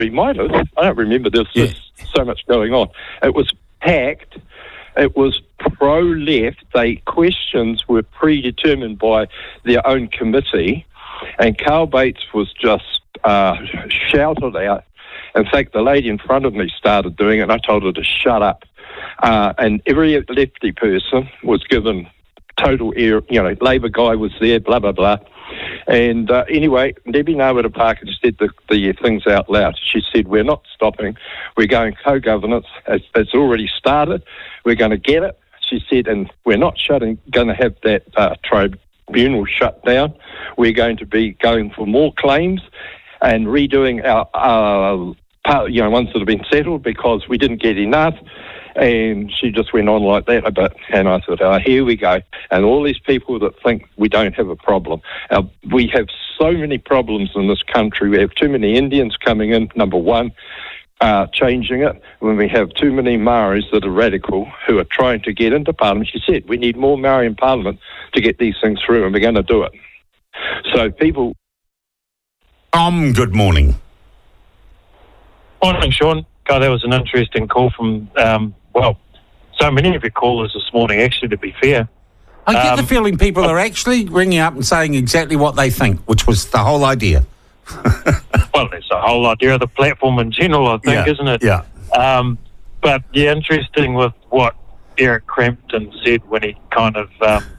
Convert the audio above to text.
we might have. I don't remember. There's just so much going on. It was packed. It was pro-left. Questions were predetermined by their own committee, and Carl Bates was just shouted out. In fact, the lady in front of me started doing it, and I told her to shut up. And every lefty person was given total air. Labor guy was there, blah, blah, blah. And anyway, Debbie Nawata Parker said the things out loud. She said, we're not stopping. We're going co-governance. It's already started. We're going to get it. She said, and we're not going to have that tribunal shut down. We're going to be going for more claims and redoing our ones that have been settled because we didn't get enough. And she just went on like that a bit. And I thought, here we go. And all these people that think we don't have a problem. We have so many problems in this country. We have too many Indians coming in, number one, changing it. When we have too many Maoris that are radical who are trying to get into Parliament. She said, we need more Maori in Parliament to get these things through, and we're going to do it. So people... Good morning. Morning, Sean. God, that was an interesting call from, so many of your callers this morning, actually, to be fair. I get the feeling people are actually ringing up and saying exactly what they think, which was the whole idea. Well, that's the whole idea of the platform in general, I think, isn't it? Yeah. But, interesting with what Eric Crampton said when he kind of